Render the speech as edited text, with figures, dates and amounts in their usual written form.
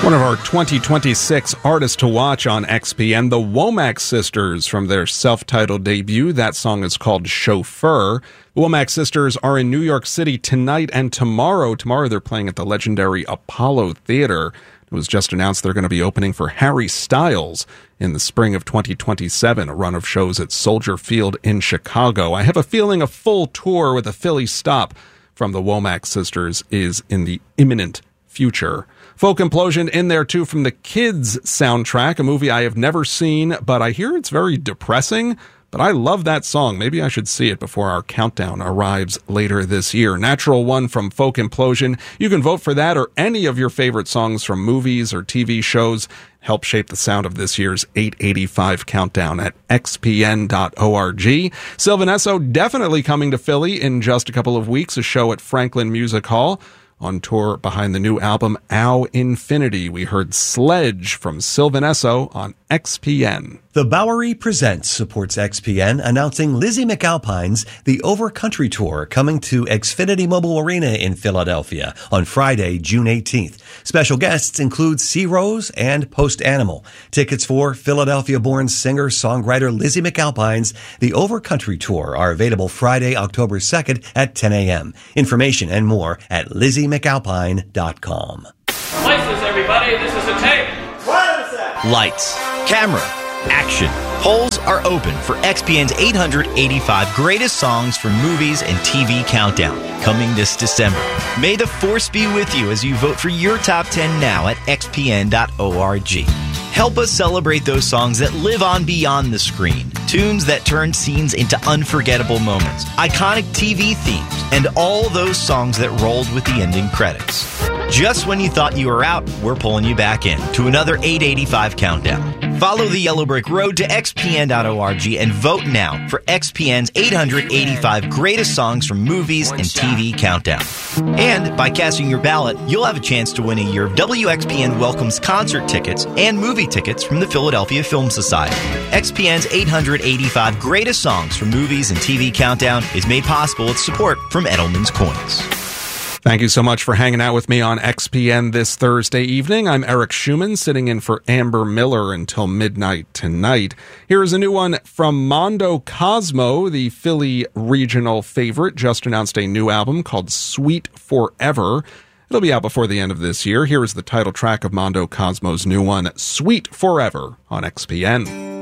One of our 2026 artists to watch on XPN, the Womack Sisters, from their self-titled debut. That song is called Chauffeur. The Womack Sisters are in New York City tonight and tomorrow. Tomorrow they're playing at the legendary Apollo Theater. It was just announced they're going to be opening for Harry Styles in the spring of 2027, a run of shows at Soldier Field in Chicago. I have a feeling a full tour with a Philly stop from the Womack Sisters is in the imminent future. Folk Implosion in there too from the Kids soundtrack, a movie I have never seen, but I hear it's very depressing. But I love that song. Maybe I should see it before our countdown arrives later this year. Natural One from Folk Implosion. You can vote for that or any of your favorite songs from movies or TV shows. Help shape the sound of this year's 885 countdown at xpn.org. Sylvan Esso definitely coming to Philly in just a couple of weeks, a show at Franklin Music Hall. On tour behind the new album, Ow Infinity, we heard Sledge from Sylvan Esso on XPN. The Bowery Presents supports XPN, announcing Lizzie McAlpine's The Overcountry Tour coming to Xfinity Mobile Arena in Philadelphia on Friday, June 18th. Special guests include C. Rose and Post Animal. Tickets for Philadelphia-born singer-songwriter Lizzie McAlpine's The Overcountry Tour are available Friday, October 2nd at 10 a.m. Information and more at LizzieMcAlpine.com. Lights, everybody. This is a tape. What is that? Lights, camera, action. Polls are open for XPN's 885 greatest songs from movies and TV countdown, coming this December. May the force be with you as you vote for your top 10 now at xpn.org. Help us celebrate those songs that live on beyond the screen, tunes that turn scenes into unforgettable moments, iconic TV themes, and all those songs that rolled with the ending credits. Just when you thought you were out, we're pulling you back in to another 885 countdown. Follow the Yellow Brick Road to xpn.org and vote now for XPN's 885 greatest songs from movies and TV countdown. And by casting your ballot, you'll have a chance to win a year of WXPN Welcomes concert tickets and movie tickets from the Philadelphia Film Society. XPN's 885 greatest songs from movies and TV countdown is made possible with support from Edelman's Coins. Thank you so much for hanging out with me on XPN this Thursday evening. I'm Eric Schumann, sitting in for Amber Miller until midnight tonight. Here is a new one from Mondo Cosmo, the Philly regional favorite, just announced a new album called Sweet Forever. It'll be out before the end of this year. Here is the title track of Mondo Cosmo's new one, Sweet Forever, on XPN.